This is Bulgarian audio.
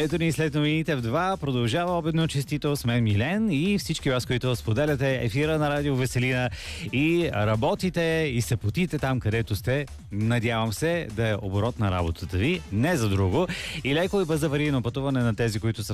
Ето ни след новините в 2. Продължава обедно честито с мен Милен и всички вас, които споделяте ефира на Радио Веселина и работите и се потите там, където сте. Надявам се да е оборот на работата ви, не за друго. И леко и безаварийно пътуване на тези, които са